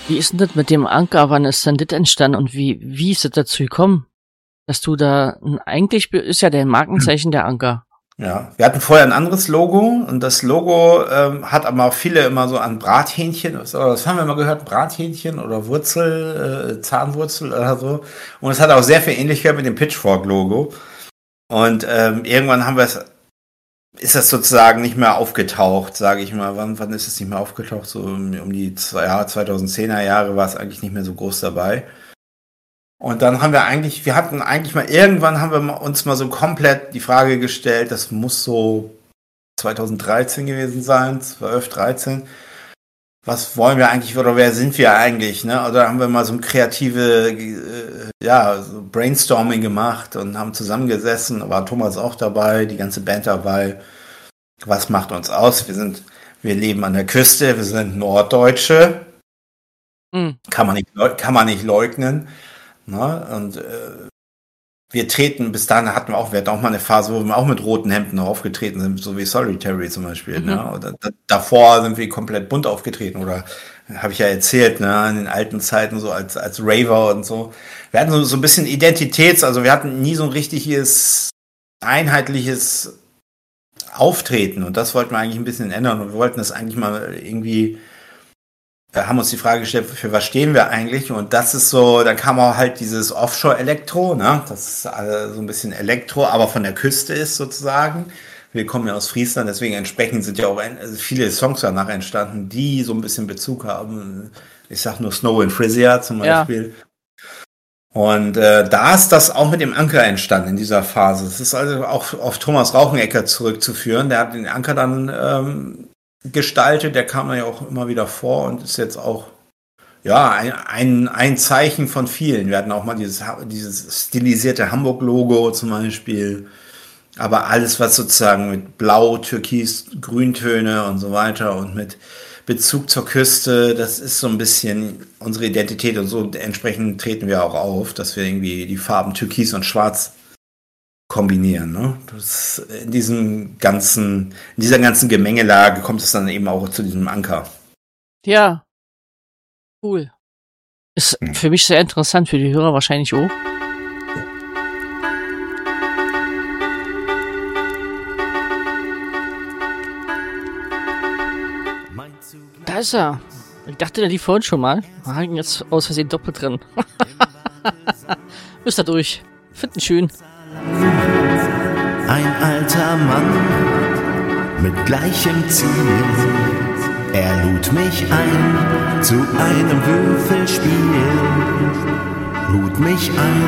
Wie ist denn das mit dem Anker? Wann ist denn das entstanden und wie ist das dazu gekommen? Dass du da, eigentlich ist ja dein Markenzeichen der Anker. Ja, wir hatten vorher ein anderes Logo und das Logo hat aber auch viele immer so an Brathähnchen, das haben wir mal gehört, Brathähnchen oder Zahnwurzel oder so. Und es hat auch sehr viel Ähnlichkeit mit dem Pitchfork-Logo. Und irgendwann ist das sozusagen nicht mehr aufgetaucht, sage ich mal. Wann ist es nicht mehr aufgetaucht? So um die 2010er Jahre war es eigentlich nicht mehr so groß dabei. Und dann haben irgendwann haben wir uns mal so komplett die Frage gestellt, das muss so 2013 gewesen sein, 12, 13. Was wollen wir eigentlich oder wer sind wir eigentlich? Ne? Oder haben wir mal so ein so Brainstorming gemacht und haben zusammengesessen, da war Thomas auch dabei, die ganze Band dabei. Was macht uns aus? Wir leben an der Küste, wir sind Norddeutsche. Kann man nicht leugnen. Ne? Und wir hatten auch mal eine Phase, wo wir auch mit roten Hemden aufgetreten sind, so wie Solitary zum Beispiel. Ne? Oder davor sind wir komplett bunt aufgetreten oder habe ich ja erzählt, ne? In den alten Zeiten so als Raver und so. Wir hatten so ein bisschen also wir hatten nie so ein richtiges einheitliches Auftreten und das wollten wir eigentlich ein bisschen ändern und wir wollten das eigentlich mal irgendwie haben uns die Frage gestellt, für was stehen wir eigentlich? Und das ist so, dann kam auch halt dieses Offshore-Elektro, ne? Das ist so ein bisschen Elektro, aber von der Küste ist sozusagen. Wir kommen ja aus Friesland, deswegen entsprechend sind ja auch viele Songs danach entstanden, die so ein bisschen Bezug haben. Ich sag nur Snow in Frisia zum Beispiel. Ja. Und da ist das auch mit dem Anker entstanden in dieser Phase. Es ist also auch auf Thomas Rauchenecker zurückzuführen. Der hat den Anker dann gestaltet, der kam ja auch immer wieder vor und ist jetzt auch ein Zeichen von vielen. Wir hatten auch mal dieses stilisierte Hamburg-Logo zum Beispiel, aber alles, was sozusagen mit Blau, Türkis, Grüntöne und so weiter und mit Bezug zur Küste, das ist so ein bisschen unsere Identität und so entsprechend treten wir auch auf, dass wir irgendwie die Farben Türkis und Schwarz kombinieren, ne? In dieser ganzen Gemengelage kommt es dann eben auch zu diesem Anker. Ja. Cool. Ist für mich sehr interessant, für die Hörer wahrscheinlich auch. Da ist er. Ich dachte, der lief vorhin schon mal. Wir haken jetzt aus Versehen doppelt drin. Müsst ihr durch. Finden schön. Ein alter Mann mit gleichem Ziel. Er lud mich ein zu einem Würfelspiel. Lud mich ein